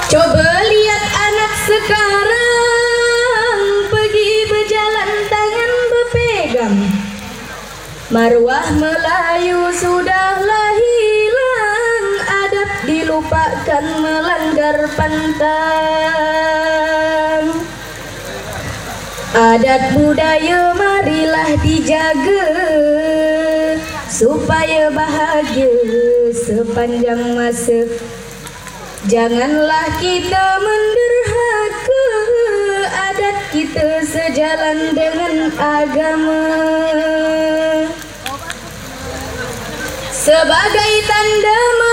Coba lihat anak sekarang, pergi berjalan tangan berpegang. Marwah Melayu sudahlah hilang, adab dilupakan melanggar pantang. Adat budaya marilah dijaga, supaya bahagia sepanjang masa. Janganlah kita menderhaka, adat kita sejalan dengan agama. Sebagai tanda